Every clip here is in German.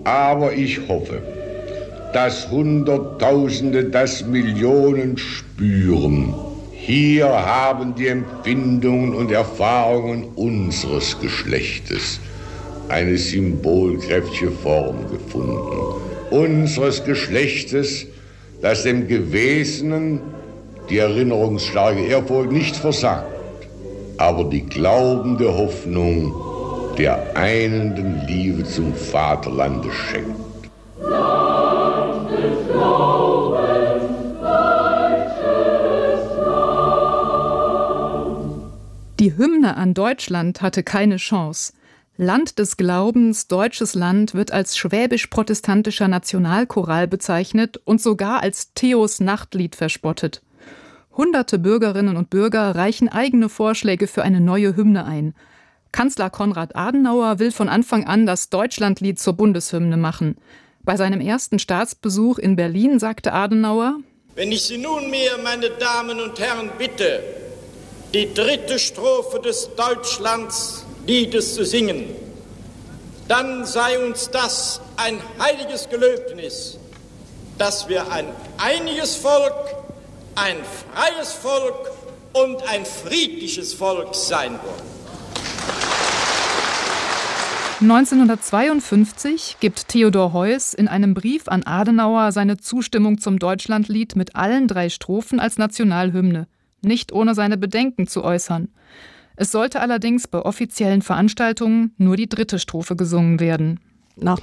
Aber ich hoffe, dass Hunderttausende, dass Millionen spüren. Hier haben die Empfindungen und Erfahrungen unseres Geschlechtes eine symbolkräftige Form gefunden. Unseres Geschlechtes, das dem Gewesenen die erinnerungsstarke Ehrfurcht nicht versagt, aber die glaubende Hoffnung der einenden Liebe zum Vaterlande schenkt. Land des Glaubens, deutsches Land. Die Hymne an Deutschland hatte keine Chance. Land des Glaubens, deutsches Land wird als schwäbisch-protestantischer Nationalchoral bezeichnet und sogar als Theos Nachtlied verspottet. Hunderte Bürgerinnen und Bürger reichen eigene Vorschläge für eine neue Hymne ein. Kanzler Konrad Adenauer will von Anfang an das Deutschlandlied zur Bundeshymne machen. Bei seinem ersten Staatsbesuch in Berlin sagte Adenauer: Wenn ich Sie nunmehr, meine Damen und Herren, bitte, die dritte Strophe des Deutschlandsliedes zu singen, dann sei uns das ein heiliges Gelöbnis, dass wir ein einiges Volk, ein freies Volk und ein friedliches Volk sein wollen. 1952 gibt Theodor Heuss in einem Brief an Adenauer seine Zustimmung zum Deutschlandlied mit allen 3 Strophen als Nationalhymne, nicht ohne seine Bedenken zu äußern. Es sollte allerdings bei offiziellen Veranstaltungen nur die 3. Strophe gesungen werden. Nach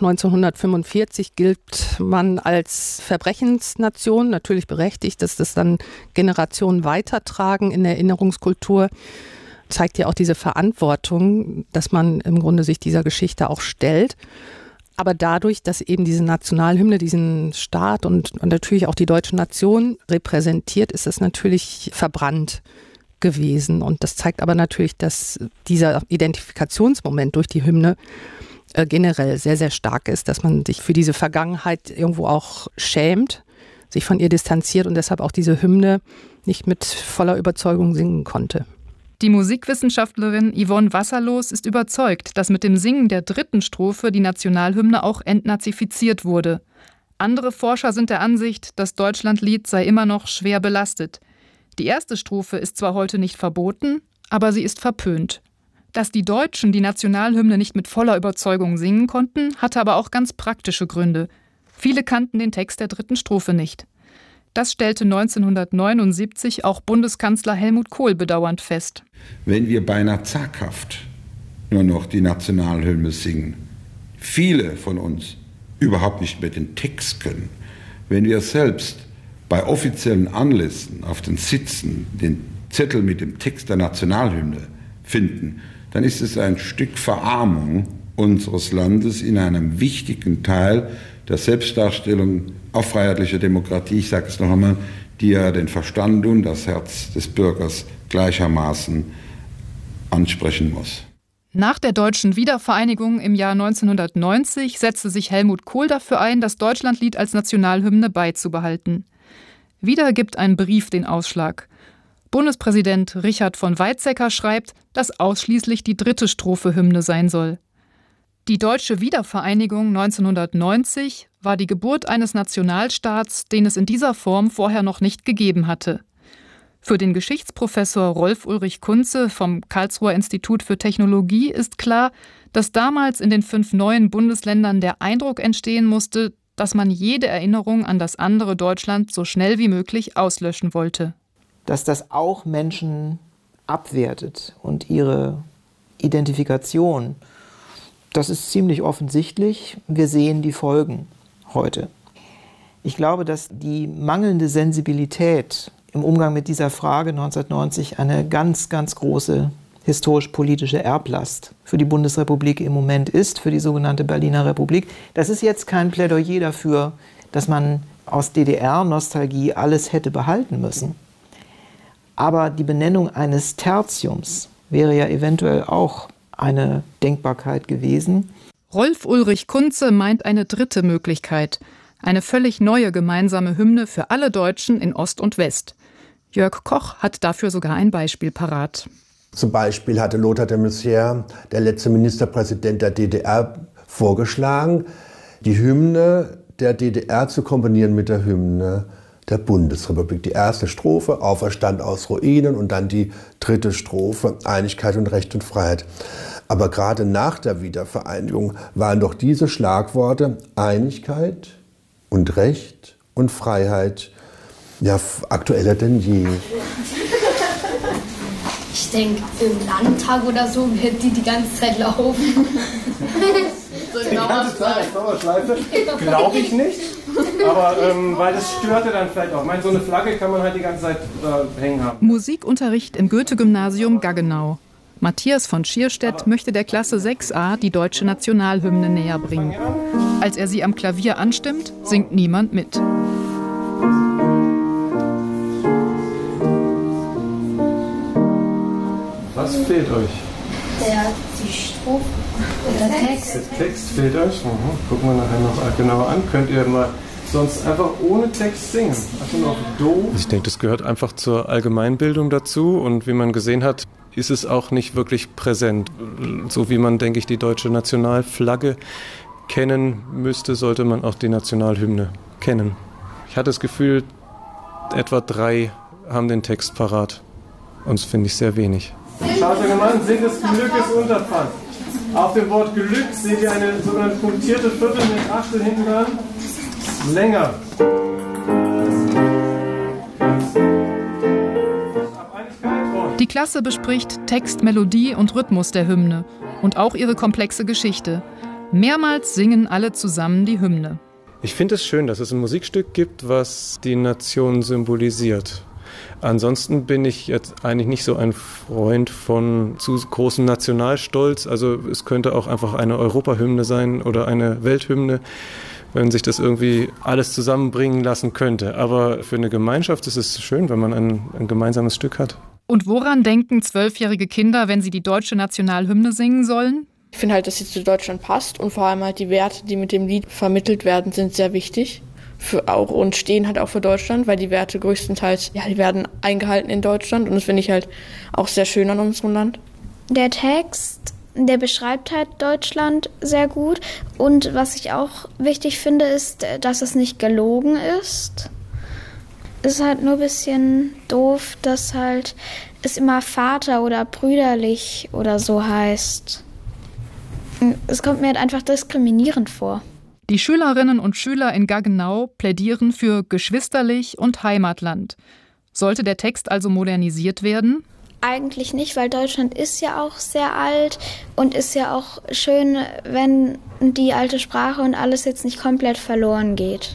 1945 gilt man als Verbrechensnation, natürlich berechtigt, dass das dann Generationen weitertragen in der Erinnerungskultur. Zeigt ja auch diese Verantwortung, dass man im Grunde sich dieser Geschichte auch stellt. Aber dadurch, dass eben diese Nationalhymne diesen Staat und natürlich auch die deutsche Nation repräsentiert, ist es natürlich verbrannt gewesen. Und das zeigt aber natürlich, dass dieser Identifikationsmoment durch die Hymne generell sehr, sehr stark ist, dass man sich für diese Vergangenheit irgendwo auch schämt, sich von ihr distanziert und deshalb auch diese Hymne nicht mit voller Überzeugung singen konnte. Die Musikwissenschaftlerin Yvonne Wasserlos ist überzeugt, dass mit dem Singen der 3. Strophe die Nationalhymne auch entnazifiziert wurde. Andere Forscher sind der Ansicht, das Deutschlandlied sei immer noch schwer belastet. Die 1. Strophe ist zwar heute nicht verboten, aber sie ist verpönt. Dass die Deutschen die Nationalhymne nicht mit voller Überzeugung singen konnten, hatte aber auch ganz praktische Gründe. Viele kannten den Text der 3. Strophe nicht. Das stellte 1979 auch Bundeskanzler Helmut Kohl bedauernd fest. Wenn wir beinahe zaghaft nur noch die Nationalhymne singen, viele von uns überhaupt nicht mehr den Text können, wenn wir selbst bei offiziellen Anlässen auf den Sitzen den Zettel mit dem Text der Nationalhymne finden, dann ist es ein Stück Verarmung unseres Landes in einem wichtigen Teil der Selbstdarstellung auf freiheitlicher Demokratie, ich sage es noch einmal, die ja den Verstand und das Herz des Bürgers gleichermaßen ansprechen muss. Nach der deutschen Wiedervereinigung im Jahr 1990 setzte sich Helmut Kohl dafür ein, das Deutschlandlied als Nationalhymne beizubehalten. Wieder gibt ein Brief den Ausschlag. Bundespräsident Richard von Weizsäcker schreibt, dass ausschließlich die 3. Strophe Hymne sein soll. Die deutsche Wiedervereinigung 1990 war die Geburt eines Nationalstaats, den es in dieser Form vorher noch nicht gegeben hatte. Für den Geschichtsprofessor Rolf-Ulrich Kunze vom Karlsruher Institut für Technologie ist klar, dass damals in den 5 neuen Bundesländern der Eindruck entstehen musste, dass man jede Erinnerung an das andere Deutschland so schnell wie möglich auslöschen wollte. Dass das auch Menschen abwertet und ihre Identifikation, das ist ziemlich offensichtlich. Wir sehen die Folgen heute. Ich glaube, dass die mangelnde Sensibilität im Umgang mit dieser Frage 1990 eine ganz, ganz große historisch-politische Erblast für die Bundesrepublik im Moment ist, für die sogenannte Berliner Republik. Das ist jetzt kein Plädoyer dafür, dass man aus DDR-Nostalgie alles hätte behalten müssen. Aber die Benennung eines Tertiums wäre ja eventuell auch eine Denkbarkeit gewesen. Rolf-Ulrich Kunze meint eine 3. Möglichkeit, eine völlig neue gemeinsame Hymne für alle Deutschen in Ost und West. Jörg Koch hat dafür sogar ein Beispiel parat. Zum Beispiel hatte Lothar de Maizière, der letzte Ministerpräsident der DDR, vorgeschlagen, die Hymne der DDR zu kombinieren mit der Hymne der Bundesrepublik. Die erste Strophe, Auferstand aus Ruinen, und dann die dritte Strophe, Einigkeit und Recht und Freiheit. Aber gerade nach der Wiedervereinigung waren doch diese Schlagworte Einigkeit und Recht und Freiheit ja aktueller denn je. Ich denke, im Landtag oder so wird die ganze Zeit laufen. Die ganze Zeit als Dauerschleife? Glaube ich nicht. Aber weil das störte dann vielleicht auch. Ich meine, so eine Flagge kann man halt die ganze Zeit hängen haben. Musikunterricht im Goethe-Gymnasium Gaggenau. Matthias von Schierstedt möchte der Klasse 6a die deutsche Nationalhymne näher bringen. Als er sie am Klavier anstimmt, singt niemand mit. Was fehlt euch? Die Strophe. Der Text. Der Text fehlt euch? Gucken wir nachher noch genauer an. Könnt ihr mal sonst einfach ohne Text singen? Also noch Do? Ich denke, das gehört einfach zur Allgemeinbildung dazu. Und wie man gesehen hat, ist es auch nicht wirklich präsent. So wie man, denke ich, die deutsche Nationalflagge kennen müsste, sollte man auch die Nationalhymne kennen. Ich hatte das Gefühl, etwa 3 haben den Text parat. Und das finde ich sehr wenig. Schaut euch mal an, Sinn des Glückes unterfasst. Auf dem Wort Glück seht ihr eine sogenannte punktierte Viertel mit Achtel hinten dran. Länger. Die Klasse bespricht Text, Melodie und Rhythmus der Hymne und auch ihre komplexe Geschichte. Mehrmals singen alle zusammen die Hymne. Ich finde es schön, dass es ein Musikstück gibt, was die Nation symbolisiert. Ansonsten bin ich jetzt eigentlich nicht so ein Freund von zu großem Nationalstolz. Also es könnte auch einfach eine Europahymne sein oder eine Welthymne, wenn sich das irgendwie alles zusammenbringen lassen könnte. Aber für eine Gemeinschaft ist es schön, wenn man ein gemeinsames Stück hat. Und woran denken 12-jährige Kinder, wenn sie die deutsche Nationalhymne singen sollen? Ich finde halt, dass sie zu Deutschland passt und vor allem halt die Werte, die mit dem Lied vermittelt werden, sind sehr wichtig. Und stehen halt auch für Deutschland, weil die Werte größtenteils, die werden eingehalten in Deutschland und das finde ich halt auch sehr schön an unserem Land. Der Text, der beschreibt halt Deutschland sehr gut und was ich auch wichtig finde, ist, dass es nicht gelogen ist. Es ist halt nur ein bisschen doof, dass halt es immer Vater oder brüderlich oder so heißt. Es kommt mir halt einfach diskriminierend vor. Die Schülerinnen und Schüler in Gaggenau plädieren für geschwisterlich und Heimatland. Sollte der Text also modernisiert werden? Eigentlich nicht, weil Deutschland ist ja auch sehr alt und ist ja auch schön, wenn die alte Sprache und alles jetzt nicht komplett verloren geht.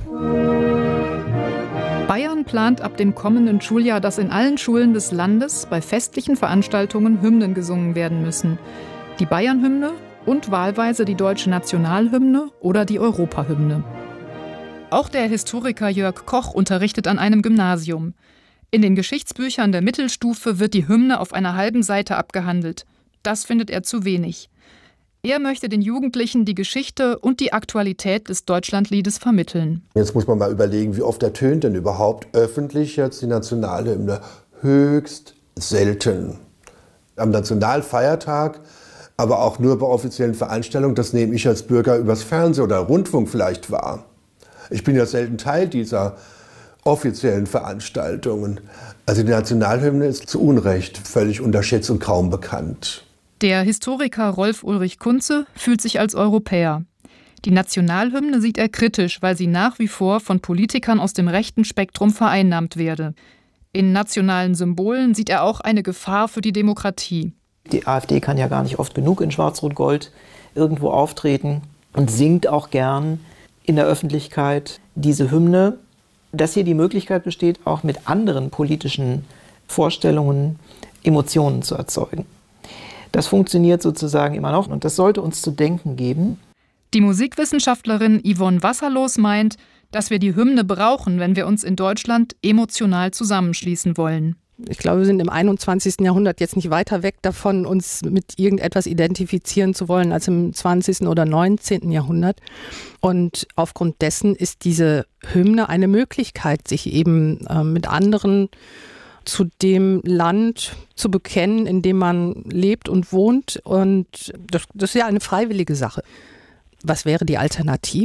Bayern plant ab dem kommenden Schuljahr, dass in allen Schulen des Landes bei festlichen Veranstaltungen Hymnen gesungen werden müssen. Die Bayern-Hymne und wahlweise die deutsche Nationalhymne oder die Europahymne. Auch der Historiker Jörg Koch unterrichtet an einem Gymnasium. In den Geschichtsbüchern der Mittelstufe wird die Hymne auf einer halben Seite abgehandelt. Das findet er zu wenig. Er möchte den Jugendlichen die Geschichte und die Aktualität des Deutschlandliedes vermitteln. Jetzt muss man mal überlegen, wie oft ertönt denn überhaupt öffentlich jetzt die Nationalhymne? Höchst selten. Am Nationalfeiertag, aber auch nur bei offiziellen Veranstaltungen, das nehme ich als Bürger übers Fernsehen oder Rundfunk vielleicht wahr. Ich bin ja selten Teil dieser offiziellen Veranstaltungen. Also die Nationalhymne ist zu Unrecht völlig unterschätzt und kaum bekannt. Der Historiker Rolf-Ulrich Kunze fühlt sich als Europäer. Die Nationalhymne sieht er kritisch, weil sie nach wie vor von Politikern aus dem rechten Spektrum vereinnahmt werde. In nationalen Symbolen sieht er auch eine Gefahr für die Demokratie. Die AfD kann ja gar nicht oft genug in Schwarz-Rot-Gold irgendwo auftreten und singt auch gern in der Öffentlichkeit diese Hymne. Dass hier die Möglichkeit besteht, auch mit anderen politischen Vorstellungen Emotionen zu erzeugen. Das funktioniert sozusagen immer noch und das sollte uns zu denken geben. Die Musikwissenschaftlerin Yvonne Wasserlos meint, dass wir die Hymne brauchen, wenn wir uns in Deutschland emotional zusammenschließen wollen. Ich glaube, wir sind im 21. Jahrhundert jetzt nicht weiter weg davon, uns mit irgendetwas identifizieren zu wollen, als im 20. oder 19. Jahrhundert. Und aufgrund dessen ist diese Hymne eine Möglichkeit, sich eben mit anderen zu dem Land zu bekennen, in dem man lebt und wohnt. Und das ist ja eine freiwillige Sache. Was wäre die Alternative?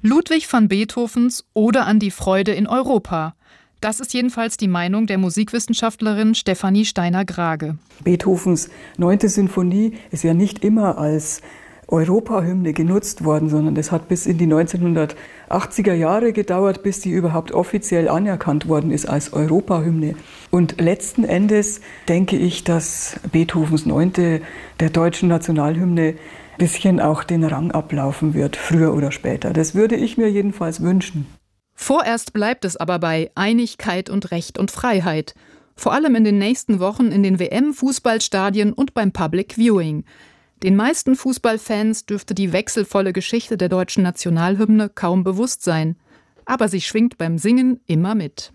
Ludwig van Beethovens Ode an die Freude in Europa. Das ist jedenfalls die Meinung der Musikwissenschaftlerin Stefanie Steiner-Grage. Beethovens 9. Sinfonie ist ja nicht immer als Europahymne genutzt worden, sondern es hat bis in die 1980er Jahre gedauert, bis die überhaupt offiziell anerkannt worden ist als Europahymne. Und letzten Endes denke ich, dass Beethovens 9. der deutschen Nationalhymne ein bisschen auch den Rang ablaufen wird, früher oder später. Das würde ich mir jedenfalls wünschen. Vorerst bleibt es aber bei Einigkeit und Recht und Freiheit. Vor allem in den nächsten Wochen in den WM-Fußballstadien und beim Public Viewing. Den meisten Fußballfans dürfte die wechselvolle Geschichte der deutschen Nationalhymne kaum bewusst sein. Aber sie schwingt beim Singen immer mit.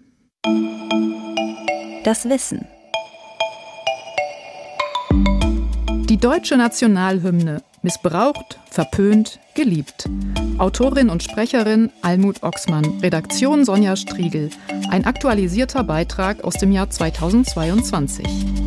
Das Wissen. Die deutsche Nationalhymne. Missbraucht, verpönt, geliebt. Autorin und Sprecherin Almut Oxmann, Redaktion Sonja Striegel. Ein aktualisierter Beitrag aus dem Jahr 2022.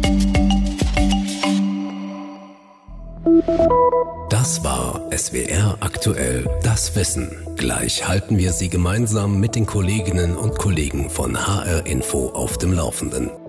Das war SWR aktuell, das Wissen. Gleich halten wir Sie gemeinsam mit den Kolleginnen und Kollegen von HR Info auf dem Laufenden.